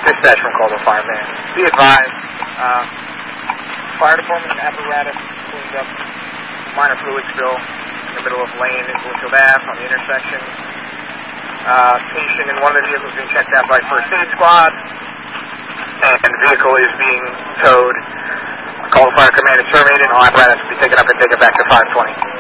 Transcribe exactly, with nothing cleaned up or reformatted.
Dispatch from Caldwell Fire, man. Be advised, uh, fire department apparatus cleaned up minor fluid spill in the middle of Lane and Bloomfield Ave on the intersection. Uh, patient in one of the vehicles being checked out by first aid squad, and the vehicle is being towed. Caldwell Fire Command is terminated, and all apparatus will be taken up and taken back to five twenty.